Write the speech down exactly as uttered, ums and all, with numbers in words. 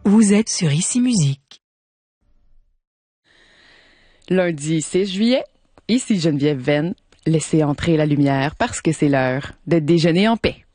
Vous êtes sur Ici Musique. Lundi six juillet, ici Geneviève Venn. Laissez entrer la lumière parce que c'est l'heure de déjeuner en paix.